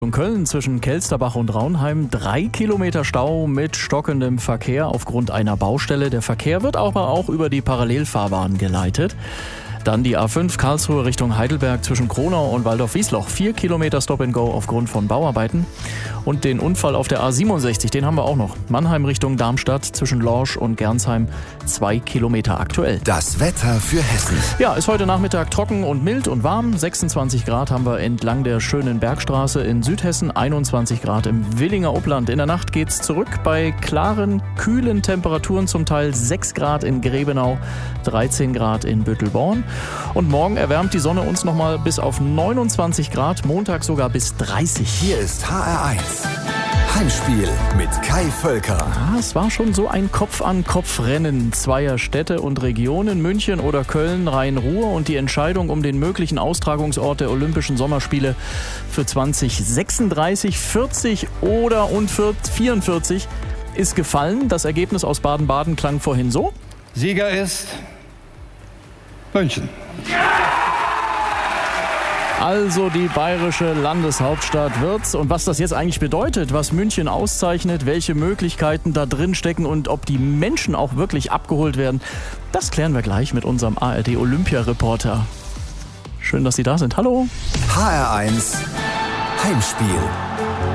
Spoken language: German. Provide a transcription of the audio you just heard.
In Köln zwischen Kelsterbach und Raunheim 3 Kilometer Stau mit stockendem Verkehr aufgrund einer Baustelle. Der Verkehr wird aber auch über die Parallelfahrbahn geleitet. Dann die A5 Karlsruhe Richtung Heidelberg zwischen Kronau und Waldorf-Wiesloch. 4 Kilometer Stop-and-Go aufgrund von Bauarbeiten. Und den Unfall auf der A67, den haben wir auch noch. Mannheim Richtung Darmstadt zwischen Lorsch und Gernsheim 2 Kilometer aktuell. Das Wetter für Hessen. Ja, ist heute Nachmittag trocken und mild und warm. 26 Grad haben wir entlang der schönen Bergstraße in Südhessen, 21 Grad im Willinger Upland. In der Nacht geht's zurück bei klaren, kühlen Temperaturen, zum Teil 6 Grad in Grebenau, 13 Grad in Büttelborn. Und morgen erwärmt die Sonne uns nochmal bis auf 29 Grad, Montag sogar bis 30. Hier ist HR1. Heimspiel mit Kai Völker. Es war schon so ein Kopf-an-Kopf-Rennen zweier Städte und Regionen, München oder Köln, Rhein-Ruhr, und die Entscheidung um den möglichen Austragungsort der Olympischen Sommerspiele für 2036, 40 oder 44 ist gefallen. Das Ergebnis aus Baden-Baden klang vorhin so. Sieger ist München. Also die bayerische Landeshauptstadt wird's. Und was das jetzt eigentlich bedeutet, was München auszeichnet, welche Möglichkeiten da drin stecken und ob die Menschen auch wirklich abgeholt werden, das klären wir gleich mit unserem ARD-Olympia-Reporter. Schön, dass Sie da sind. Hallo. HR1 Heimspiel.